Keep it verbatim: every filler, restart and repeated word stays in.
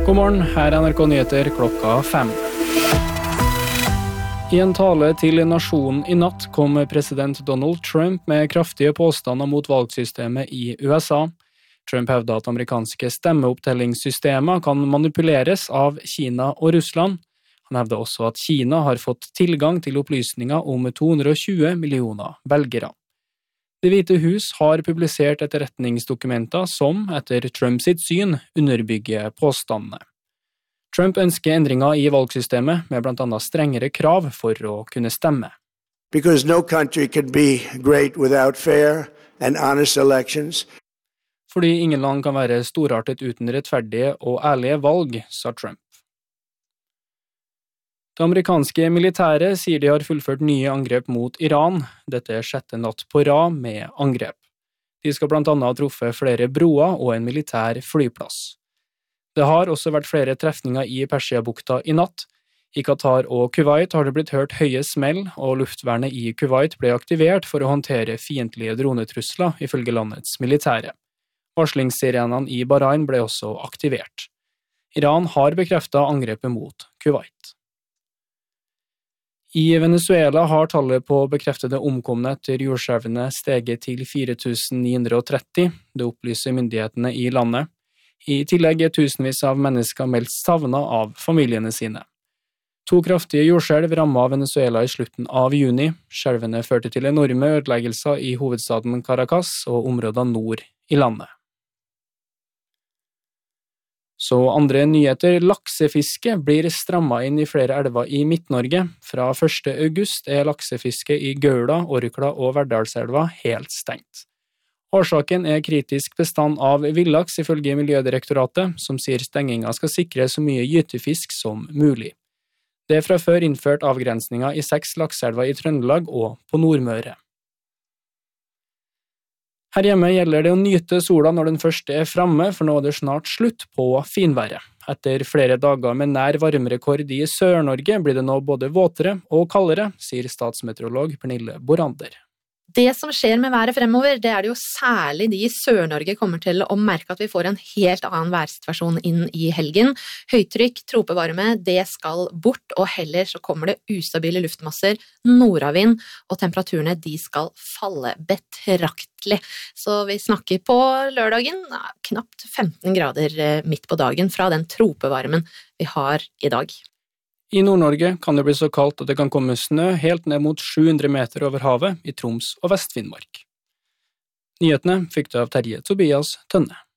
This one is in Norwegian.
God morgen, her er N R K Nyheter klokka fem. I en tale til nasjonen i natt kom president Donald Trump med kraftige påstander mot valgsystemet i U S A. Trump hevdet at amerikanske stemmeopptellingssystemer kan manipuleres av Kina og Russland. Han hevdet også at Kina har fått tilgang til opplysninger om to hundre og tjue millioner velgere. Det hvite hus har publisert etterretningsdokumenter som, etter Trumps sitt syn, underbygger påstandene. Trump ønsker endringer i valgsystemet med blant annet strengere krav for å kunne stemme. Because no country can be great without fair and honest elections. Fordi ingen land kan være storartet uten rettferdige og ærlige valg, sa Trump. Det amerikanske militæret sier de har fullført nye angrep mot Iran. Dette er sjette natt på rad med angrep. De skal blant annet ha truffet flere broer og en militær flyplass. Det har også vært flere trefninger i Persiabukta i natt. I Qatar og Kuwait har det blitt hørt høye smell, og luftvernet i Kuwait ble aktivert for å håndtere fiendtlige dronetrusler, ifølge landets militære. Varslingssirenene i Bahrain ble også aktivert. Iran har bekreftet angrepet mot Kuwait. I Venezuela har tallet på bekreftede omkomne etter jordskjelvene steget til fire tusen ni hundre og tretti, det opplyser myndighetene i landet. I tillegg er tusenvis av mennesker meldt savnet av familiene sine. To kraftige jordskjelv rammet Venezuela i slutten av juni. Skjelvene førte til enorme ødeleggelser i hovedstaden Caracas og områder nord i landet. Så andre nyheter, laksefiske blir strammet inn i flere elver i Midt-Norge. Fra første august er laksefiske i Gaula, Orkla og Verdalselva helt stengt. Årsaken er kritisk bestand av villaks ifølge Miljødirektoratet, som sier stenginga skal sikre så mye gytefisk som mulig. Det er fra før innført avgrensninger i seks lakseelver i Trøndelag og på Nordmøre. Her hjemme gjelder det å nyte sola når den første er fremme, for nå er det snart slutt på finværet. Etter flere dager med nær varmerekord i Sør-Norge blir det nå både våtere og kaldere, sier statsmeteorolog Pernille Borander. Det som skjer med været fremover, det er det jo særlig de i Sør-Norge kommer til å merke at vi får en helt annen værsituasjon inn i helgen. Høytrykk, tropevarme, det skal bort, og heller så kommer det ustabile luftmasser, nordavind, og temperaturene de skal falle betraktelig. Så vi snakker på lørdagen, knapt femten grader midt på dagen fra den tropevarmen vi har i dag. I Nord-Norge kan det bli så kaldt at det kan komme snø helt ned mot sju hundre meter over havet i Troms og Vest-Finnmark. Nyhetene fikk du av Terje Tobias Tønne.